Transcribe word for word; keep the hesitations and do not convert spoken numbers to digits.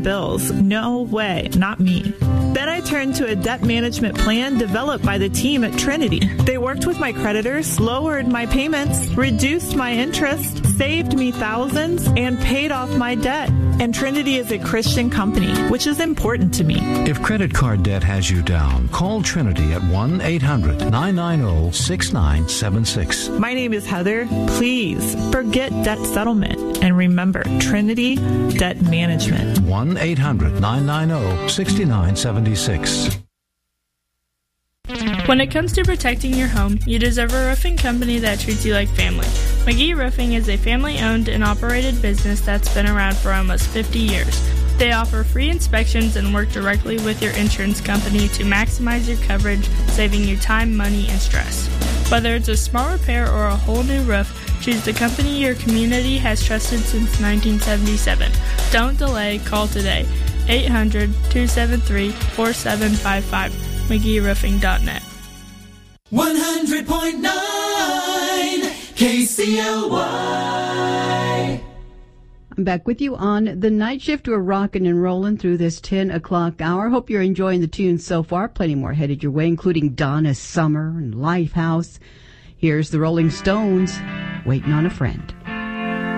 bills. No way, not me. Then I turned to a debt management plan developed by the team at Trinity. They worked with my creditors, lowered my payments, reduced my interest, saved me thousands, and paid off my debt. And Trinity is a Christian company, which is important to me. If credit card debt has you down, call Trinity at one eight hundred nine nine zero six nine seven six. My name is Heather. Please forget debt settlement and remember Trinity Debt Management. one eight hundred nine nine zero six nine seven six. When it comes to protecting your home, you deserve a roofing company that treats you like family. McGee Roofing is a family-owned and operated business that's been around for almost fifty years. They offer free inspections and work directly with your insurance company to maximize your coverage, saving you time, money, and stress. Whether it's a small repair or a whole new roof, choose the company your community has trusted since nineteen seventy-seven. Don't delay, call today. eight hundred two seven three four seven five five, McGee Roofing dot net. one hundred point nine K C L Y. I'm back with you on the night shift. We're rocking and rolling through this ten o'clock hour. Hope you're enjoying the tunes so far. Plenty more headed your way, including Donna Summer and Lifehouse. Here's the Rolling Stones, Waiting on a Friend.